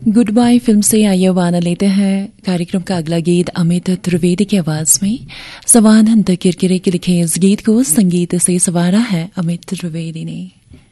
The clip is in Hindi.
गुड बाय फिल्म से आइए वाना लेते हैं कार्यक्रम का अगला गीत अमित त्रिवेदी की आवाज में। सवानंद किरकिरे के लिखे इस गीत को संगीत से सवारा है अमित त्रिवेदी ने।